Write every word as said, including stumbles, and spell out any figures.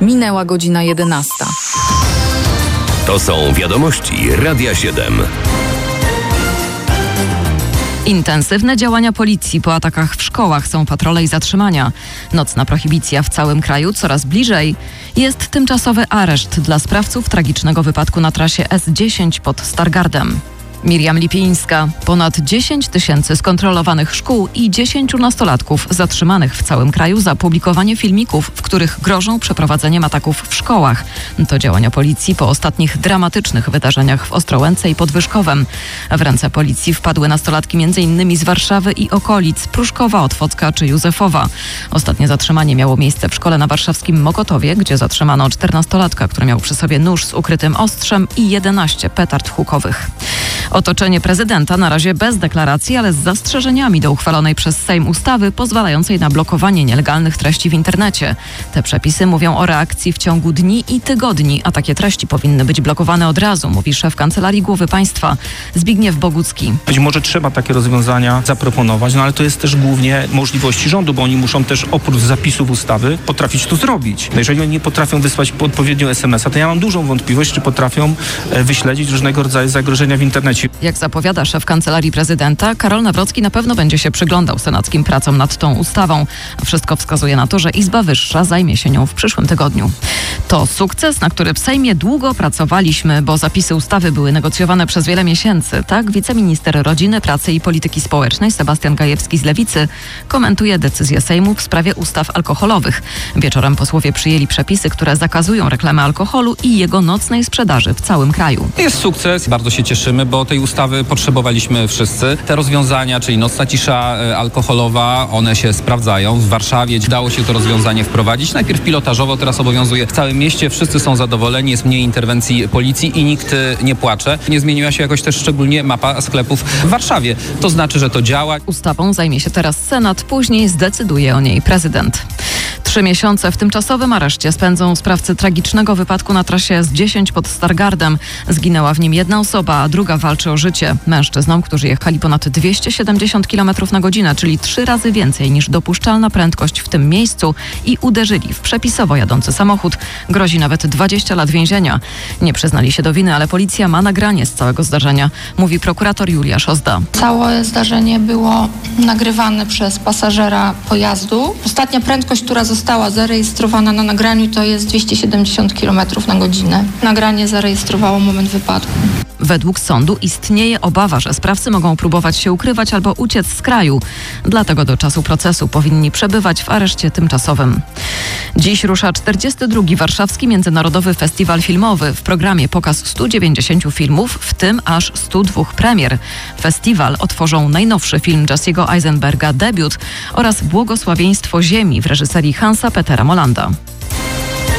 Minęła godzina jedenasta. To są wiadomości Radia siedem. Intensywne działania policji po atakach w szkołach, są patrole i zatrzymania. Nocna prohibicja w całym kraju coraz bliżej. Jest tymczasowy areszt dla sprawców tragicznego wypadku na trasie S dziesięć pod Stargardem. Miriam Lipińska. Ponad dziesięć tysięcy skontrolowanych szkół i dziesięciu nastolatków zatrzymanych w całym kraju za publikowanie filmików, w których grożą przeprowadzeniem ataków w szkołach. To działania policji po ostatnich dramatycznych wydarzeniach w Ostrołęce i Podwyżkowem. W ręce policji wpadły nastolatki między innymi z Warszawy i okolic, Pruszkowa, Otwocka czy Józefowa. Ostatnie zatrzymanie miało miejsce w szkole na warszawskim Mokotowie, gdzie zatrzymano czternastolatka, który miał przy sobie nóż z ukrytym ostrzem i jedenaście petard hukowych. Otoczenie prezydenta na razie bez deklaracji, ale z zastrzeżeniami do uchwalonej przez Sejm ustawy pozwalającej na blokowanie nielegalnych treści w internecie. Te przepisy mówią o reakcji w ciągu dni i tygodni, a takie treści powinny być blokowane od razu, mówi szef Kancelarii Głowy Państwa Zbigniew Bogucki. Być może trzeba takie rozwiązania zaproponować, no ale to jest też głównie możliwości rządu, bo oni muszą też oprócz zapisów ustawy potrafić to zrobić. No jeżeli oni nie potrafią wysłać odpowiednio es em es a, to ja mam dużą wątpliwość, czy potrafią wyśledzić różnego rodzaju zagrożenia w internecie. Jak zapowiada szef Kancelarii Prezydenta, Karol Nawrocki na pewno będzie się przyglądał senackim pracom nad tą ustawą. Wszystko wskazuje na to, że Izba Wyższa zajmie się nią w przyszłym tygodniu. To sukces, na który w Sejmie długo pracowaliśmy, bo zapisy ustawy były negocjowane przez wiele miesięcy. Tak wiceminister Rodziny, Pracy i Polityki Społecznej Sebastian Gajewski z Lewicy komentuje decyzję Sejmu w sprawie ustaw alkoholowych. Wieczorem posłowie przyjęli przepisy, które zakazują reklamy alkoholu i jego nocnej sprzedaży w całym kraju. Jest sukces, bardzo się cieszymy, bo tej ustawy potrzebowaliśmy wszyscy. Te rozwiązania, czyli nocna cisza alkoholowa, one się sprawdzają. W Warszawie dało się to rozwiązanie wprowadzić. Najpierw pilotażowo, teraz obowiązuje w całym mieście. Wszyscy są zadowoleni, jest mniej interwencji policji i nikt nie płacze. Nie zmieniła się jakoś też szczególnie mapa sklepów w Warszawie. To znaczy, że to działa. Ustawą zajmie się teraz Senat, później zdecyduje o niej prezydent. Trzy miesiące w tymczasowym areszcie spędzą sprawcy tragicznego wypadku na trasie S dziesięć pod Stargardem. Zginęła w nim jedna osoba, a druga walczy o życie. Mężczyznom, którzy jechali ponad dwieście siedemdziesiąt kilometrów na godzinę, czyli trzy razy więcej niż dopuszczalna prędkość w tym miejscu i uderzyli w przepisowo jadący samochód, grozi nawet dwadzieścia lat więzienia. Nie przyznali się do winy, ale policja ma nagranie z całego zdarzenia, mówi prokurator Julia Szozda. Całe zdarzenie było nagrywane przez pasażera pojazdu. Ostatnia prędkość, która została zarejestrowana na nagraniu, to jest dwieście siedemdziesiąt kilometrów na godzinę. Nagranie zarejestrowało moment wypadku. Według sądu istnieje obawa, że sprawcy mogą próbować się ukrywać albo uciec z kraju. Dlatego do czasu procesu powinni przebywać w areszcie tymczasowym. Dziś rusza czterdziesty drugi Warszawski Międzynarodowy Festiwal Filmowy. W programie pokaz stu dziewięćdziesięciu filmów, w tym aż stu dwóch premier. Festiwal otworzą najnowszy film Jesse'ego Eisenberga Debiut oraz Błogosławieństwo Ziemi w reżyserii Hansa Petera Mollanda.